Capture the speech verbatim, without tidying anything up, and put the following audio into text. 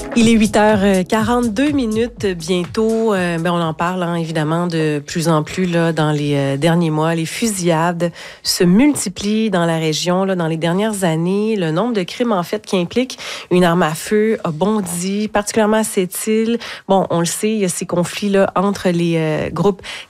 Il est huit heures quarante-deux minutes bientôt. Euh, ben on en parle hein, évidemment de plus en plus là, dans les euh, derniers mois. Les fusillades se multiplient dans la région. Là, dans les dernières années, le nombre de crimes en fait qui impliquent une arme à feu a bondi, particulièrement à cette île. Bon, on le sait, il y a ces conflits là entre les euh, groupes